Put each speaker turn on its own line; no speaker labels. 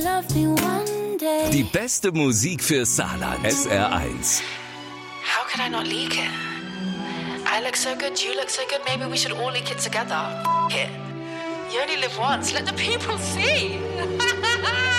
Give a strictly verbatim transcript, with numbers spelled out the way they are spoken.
Die beste Musik für Saarland. S R eins.
How could I not leak it? I look so good, you look so good, maybe we should all leak it together. F- it. You only live once, let the people see.